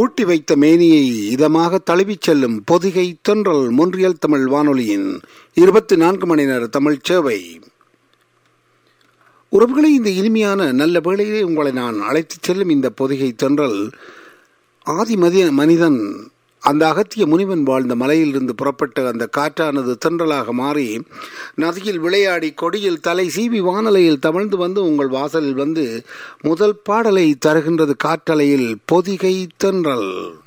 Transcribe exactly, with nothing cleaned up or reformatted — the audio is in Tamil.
ஊட்டி வைத்த மேனியை இதமாக தழுவிச் செல்லும் பொதிகை தென்றல் மொன்றியல் தமிழ் வானொலியின் இருபத்தி நான்கு மணி நேர தமிழ் சேவை. உறவுகளை, இந்த இனிமையான நல்ல வேளையிலே உங்களை நான் அழைத்துச் செல்லும் இந்த பொதிகை தென்றல் ஆதி மதிய மனிதன் அந்த அகத்திய முனிவன் வாழ்ந்த மலையிலிருந்து புறப்பட்ட அந்த காற்றானது தென்றலாக மாறி நதியில் விளையாடி கொடியில் தலை சீவி வானலையில் தவழ்ந்து வந்து உங்கள் வாசலில் வந்து முதல் பாடலை தருகின்றது காற்றலையில் பொதிகை தென்றல்.